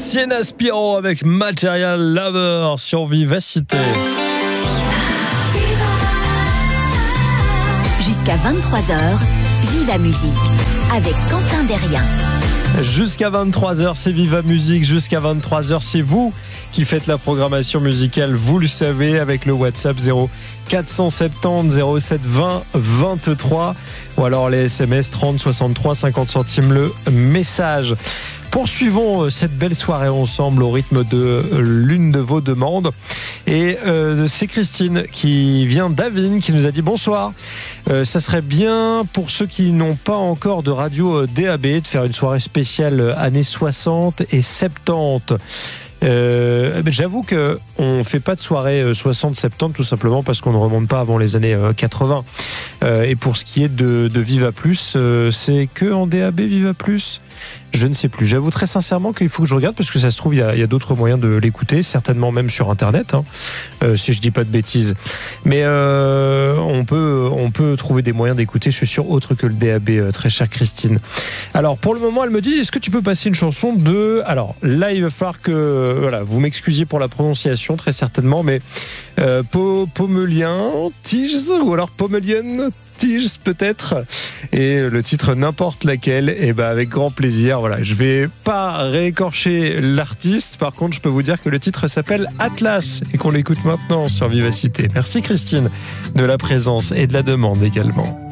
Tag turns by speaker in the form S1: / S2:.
S1: Sienna Spiro avec Material Lover sur Vivacité.
S2: Jusqu'à 23h, Viva Musique avec Quentin Derrien.
S1: Jusqu'à 23h, c'est Viva Musique. Jusqu'à 23h, c'est vous qui faites la programmation musicale. Vous le savez, avec le WhatsApp 0470 07 20 23 ou alors les SMS 30 63 50 centimes le message. Poursuivons cette belle soirée ensemble au rythme de l'une de vos demandes. Et c'est Christine qui vient d'Avine qui nous a dit bonsoir. Ça serait bien pour ceux qui n'ont pas encore de radio DAB de faire une soirée spéciale années 60 et 70. J'avoue qu'on fait pas de soirée 60-70 tout simplement parce qu'on ne remonte pas avant les années 80. Et pour ce qui est de Viva Plus, c'est que en DAB Viva Plus. Je ne sais plus. J'avoue très sincèrement qu'il faut que je regarde parce que ça se trouve il y a d'autres moyens de l'écouter, certainement même sur Internet, si je dis pas de bêtises. Mais on peut trouver des moyens d'écouter, je suis sûr, autre que le DAB, très chère Christine. Alors pour le moment, elle me dit est-ce que tu peux passer une chanson de... Alors là, il va falloir que voilà, vous m'excusiez pour la prononciation très certainement, mais Pomelien, Tige ou alors Pomelian Tige peut-être, et le titre n'importe laquelle, et avec grand plaisir. Voilà, je vais pas réécorcher l'artiste, par contre je peux vous dire que le titre s'appelle Atlas et qu'on l'écoute maintenant sur Vivacité. Merci Christine de la présence et de la demande également.